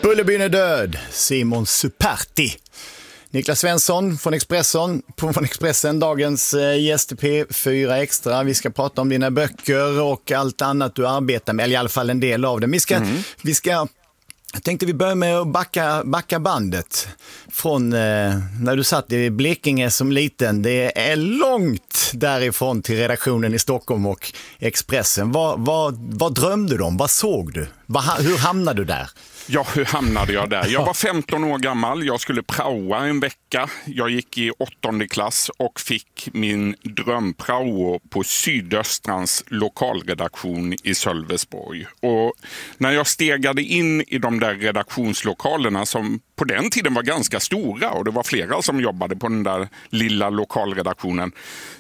Bullerbyn är död, Simon Superti. Niklas Svensson från Expressen, dagens gäst i P4 Extra. Vi ska prata om dina böcker och allt annat du arbetar med, eller i alla fall en del av det. Jag tänkte vi börjar med att backa bandet från när du satt i Blekinge som liten. Det är långt därifrån till redaktionen i Stockholm och Expressen. Vad drömde du om? Vad såg du? Hur hamnade du där? Ja, hur hamnade jag där? Jag var 15 år gammal, jag skulle praoa en vecka. Jag gick i 8:e klass och fick min drömprao på Sydöstrans lokalredaktion i Sölvesborg. Och när jag stegade in i de där redaktionslokalerna som på den tiden var ganska stora och det var flera som jobbade på den där lilla lokalredaktionen,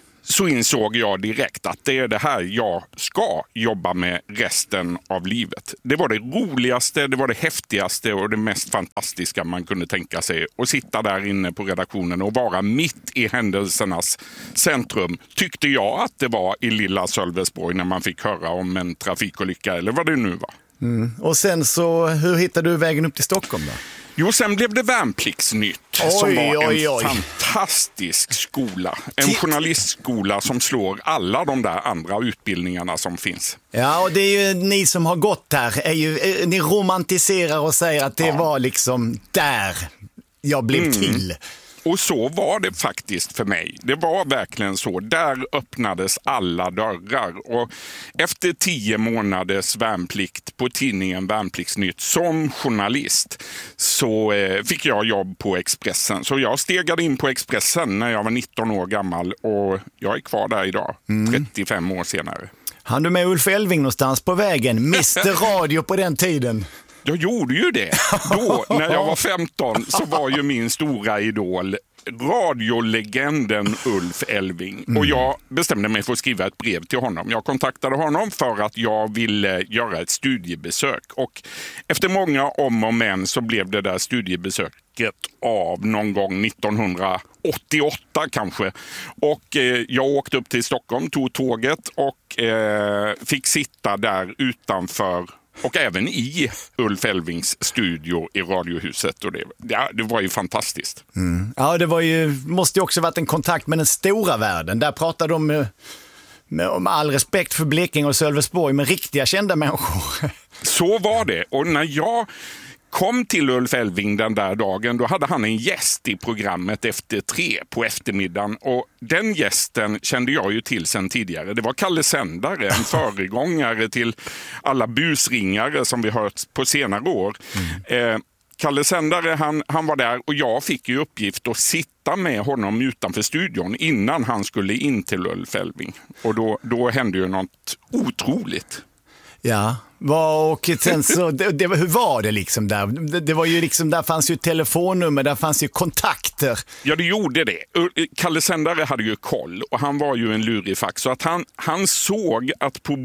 så insåg jag direkt att det är det här jag ska jobba med resten av livet. Det var det roligaste, det var det häftigaste och det mest fantastiska man kunde tänka sig. Att sitta där inne på redaktionen och vara mitt i händelsernas centrum, tyckte jag att det var i lilla Sölvesborg när man fick höra om en trafikolycka eller vad det nu var. Och sen så, hur hittade du vägen upp till Stockholm då? Jo, sen blev det Värnpliktsnytt som var en fantastisk skola. En journalistskola som slår alla de där andra utbildningarna som finns. Ja, och det är ju ni som har gått där. Ni romantiserar och säger att det var liksom där jag blev till. Och så var det faktiskt för mig. Det var verkligen så. Där öppnades alla dörrar. Och efter 10 månaders värnplikt på tidningen Värnpliktsnytt som journalist så fick jag jobb på Expressen. Så jag stegade in på Expressen när jag var 19 år gammal och jag är kvar där idag, 35 år senare. Han du med Ulf Elving någonstans på vägen? Mr. Radio på den tiden. Jag gjorde ju det. Då, när jag var 15, så var ju min stora idol radiolegenden Ulf Elving. Och jag bestämde mig för att skriva ett brev till honom. Jag kontaktade honom för att jag ville göra ett studiebesök. Och efter många om och men så blev det där studiebesöket av någon gång 1988 kanske. Och jag åkte upp till Stockholm, tog tåget och fick sitta där utanför och även i Ulf Elvings studio i Radiohuset. Och det var ju fantastiskt. Ja, det måste ju också varit en kontakt med den stora världen. Där pratade de med all respekt för Blekinge och Sölvesborg med riktiga kända människor. Så var det. Och när jag kom till Ulf Elving den där dagen, då hade han en gäst i programmet efter 3 på eftermiddagen. Och den gästen kände jag ju till sedan tidigare. Det var Kalle Sändare, en föregångare till alla busringare som vi hört på senare år. Kalle Sändare, han var där och jag fick ju uppgift att sitta med honom utanför studion innan han skulle in till Ulf Elving. Och då hände ju något otroligt. Ja, och sen så, hur var det liksom där? Det var ju liksom, där fanns ju telefonnummer, där fanns ju kontakter. Ja, det gjorde det. Kalle Sändare hade ju koll och han var ju en lurifax. Så att han såg att på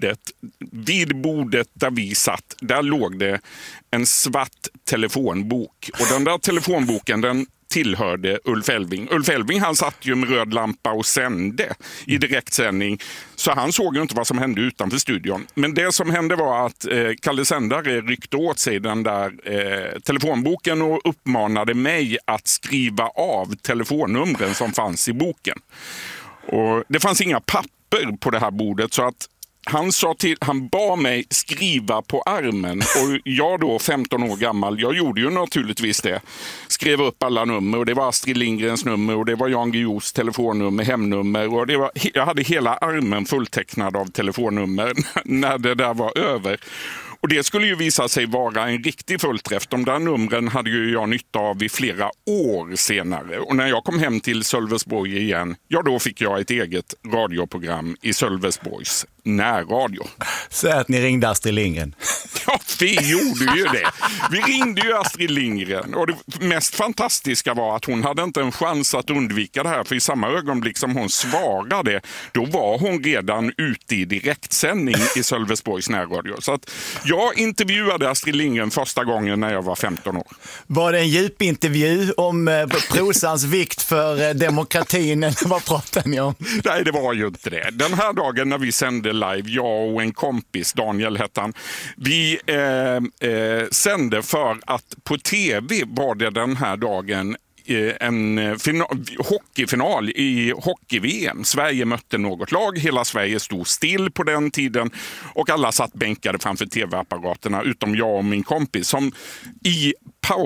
vid bordet där vi satt, där låg det en svart telefonbok. Och den där telefonboken, den tillhörde Ulf Elving. Ulf Elving, han satt ju med röd lampa och sände i direktsändning. Så han såg ju inte vad som hände utanför studion. Men det som hände var att Kalle Sändare ryckte åt sig den där telefonboken och uppmanade mig att skriva av telefonnumren som fanns i boken. Och det fanns inga papper på det här bordet så att han bad mig skriva på armen och jag då 15 år gammal, jag gjorde ju naturligtvis det. Skrev upp alla nummer och det var Astrid Lindgrens nummer och det var Jan Guillous telefonnummer, hemnummer och jag hade hela armen fulltecknad av telefonnummer när det där var över. Och det skulle ju visa sig vara en riktig fullträff. De där numren hade ju jag nytta av i flera år senare. Och när jag kom hem till Sölvesborg igen, då fick jag ett eget radioprogram i Sölvesborgs närradio. Så att ni ringde Astrid Lindgren. Ja, vi gjorde ju det. Vi ringde ju Astrid Lindgren. Och det mest fantastiska var att hon hade inte en chans att undvika det här. För i samma ögonblick som hon svarade, då var hon redan ute i direktsändning i Sölvesborgs närradio. Så att jag intervjuade Astrid Lindgren första gången när jag var 15 år. Var det en djup intervju om prosans vikt för demokratin eller vad pratade ni om? Nej, det var ju inte det. Den här dagen när vi sände live, jag och en kompis, Daniel hette han, vi sände för att på tv var det den här dagen en hockeyfinal i hockey-VM. Sverige mötte något lag, hela Sverige stod still på den tiden och alla satt bänkade framför tv-apparaterna utom jag och min kompis som i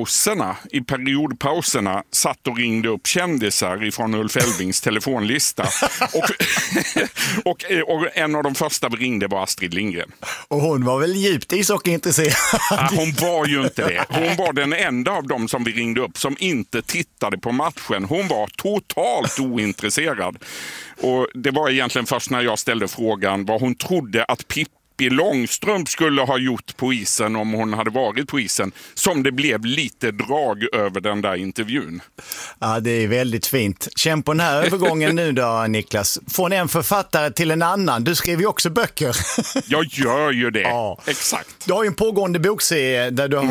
periodpauserna satt och ringde upp kändisar ifrån Ulf Elvings telefonlista. och en av de första vi ringde var Astrid Lindgren. Och hon var väl djupt ishockeyintresserad? Ja, hon var ju inte det. Hon var den enda av dem som vi ringde upp som inte tittade på matchen. Hon var totalt ointresserad. Och det var egentligen först när jag ställde frågan vad hon trodde att Pippi Långstrump skulle ha gjort på isen om hon hade varit på isen som det blev lite drag över den där intervjun. Ja, det är väldigt fint. Känn på den här övergången nu då, Niklas. Från en författare till en annan. Du skriver ju också böcker. Jag gör ju det, ja. Exakt. Du har ju en pågående bokserie där du,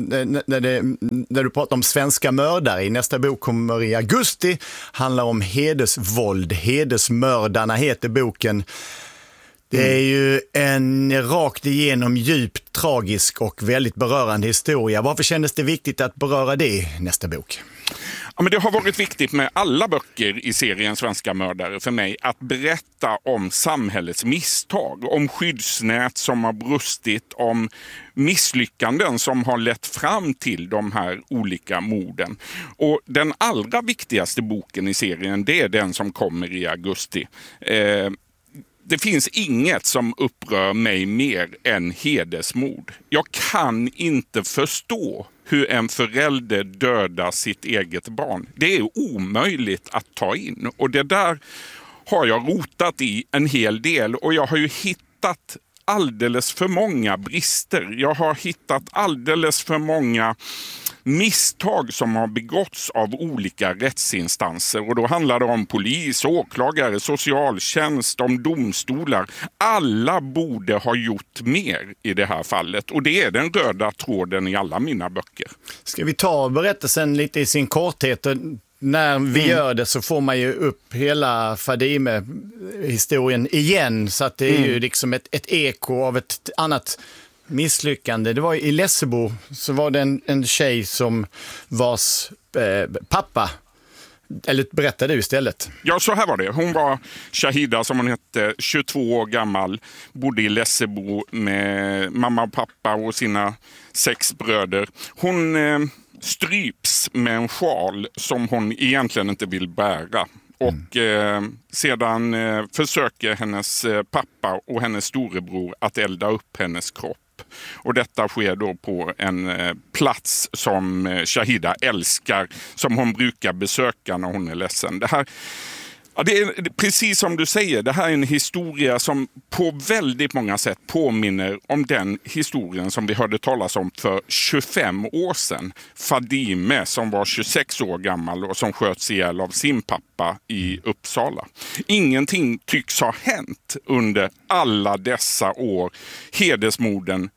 där du pratar om svenska mördare. I nästa bok kommer i augusti. Handlar om hedersvåld. Hedersmördarna heter boken. Det är ju en rakt igenom djupt tragisk och väldigt berörande historia. Varför kändes det viktigt att beröra det i nästa bok? Ja, men det har varit viktigt med alla böcker i serien Svenska mördare för mig att berätta om samhällets misstag, om skyddsnät som har brustit, om misslyckanden som har lett fram till de här olika morden. Och den allra viktigaste boken i serien, det är den som kommer i augusti. Det finns inget som upprör mig mer än hedersmord. Jag kan inte förstå hur en förälder dödar sitt eget barn. Det är omöjligt att ta in. Och det där har jag rotat i en hel del. Och jag har ju hittat alldeles för många brister. Jag har hittat alldeles för många misstag som har begåtts av olika rättsinstanser. Och då handlar det om polis, åklagare, socialtjänst, om domstolar. Alla borde ha gjort mer i det här fallet. Och det är den röda tråden i alla mina böcker. Ska vi ta berättelsen lite i sin korthet? När vi gör det så får man ju upp hela Fadime-historien igen. Så att det är ju liksom ett eko av ett annat misslyckande. Det var i Lessebo så var det en tjej som vars pappa, eller berättade du istället? Ja, så här var det. Hon var Shahida som hon hette, 22 år gammal, bodde i Lessebo med mamma och pappa och sina 6 bröder. Hon stryps med en sjal som hon egentligen inte vill bära. Och sedan försöker hennes pappa och hennes storebror att elda upp hennes kropp. Och detta sker då på en plats som Shahida älskar, som hon brukar besöka när hon är ledsen. Det här, ja, det är precis som du säger, det här är en historia som på väldigt många sätt påminner om den historien som vi hörde talas om för 25 år sedan. Fadime som var 26 år gammal och som sköts ihjäl av sin pappa i Uppsala. Ingenting tycks ha hänt under alla dessa år. Hedersmorden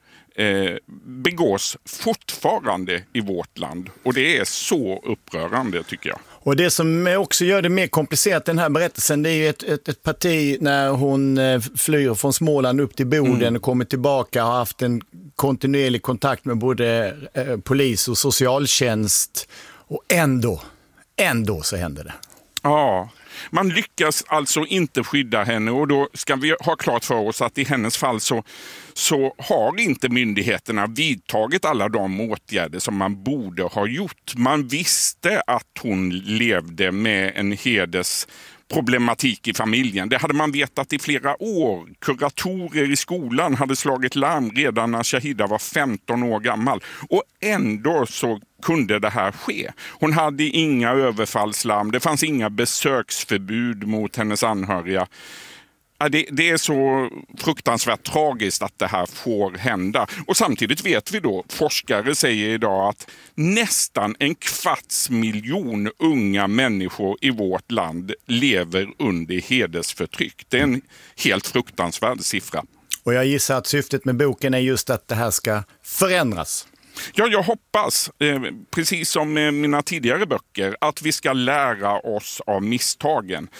begås fortfarande i vårt land och det är så upprörande tycker jag. Och det som också gör det mer komplicerat den här berättelsen, det är ju ett parti när hon flyr från Småland upp till Boden och kommer tillbaka och har haft en kontinuerlig kontakt med både polis och socialtjänst och ändå så händer det. Ja, man lyckas alltså inte skydda henne och då ska vi ha klart för oss att i hennes fall så har inte myndigheterna vidtagit alla de åtgärder som man borde ha gjort. Man visste att hon levde med en hedersproblematik i familjen. Det hade man vetat i flera år. Kuratorer i skolan hade slagit larm redan när Shahida var 15 år gammal. Och ändå så kunde det här ske. Hon hade inga överfallslarm. Det fanns inga besöksförbud mot hennes anhöriga. Det är så fruktansvärt tragiskt att det här får hända. Och samtidigt vet vi då, forskare säger idag att nästan 250 000 unga människor i vårt land lever under hedersförtryck. Det är en helt fruktansvärd siffra. Och jag gissar att syftet med boken är just att det här ska förändras. Ja, jag hoppas, precis som med mina tidigare böcker, att vi ska lära oss av misstagen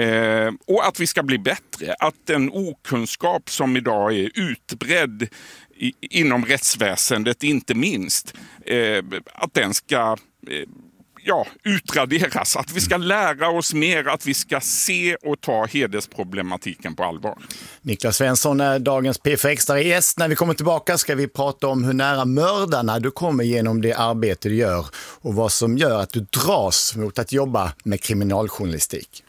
och att vi ska bli bättre. Att den okunskap som idag är utbredd inom rättsväsendet inte minst, att den ska utraderas. Att vi ska lära oss mer, att vi ska se och ta hedersproblematiken på allvar. Niklas Svensson är dagens P4 Extra gäst. När vi kommer tillbaka ska vi prata om hur nära mördarna du kommer genom det arbete du gör och vad som gör att du dras mot att jobba med kriminaljournalistik.